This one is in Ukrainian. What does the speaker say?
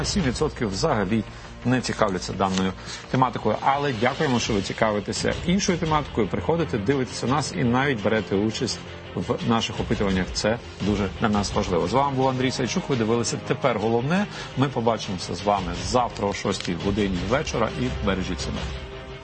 7% взагалі не цікавляться даною тематикою. Але дякуємо, що ви цікавитеся іншою тематикою, приходите, дивитеся нас і навіть берете участь в наших опитуваннях. Це дуже для нас важливо. З вами був Андрій Сайчук, ви дивилися «Тепер головне». Ми побачимося з вами завтра о 6 годині вечора і бережіть себе.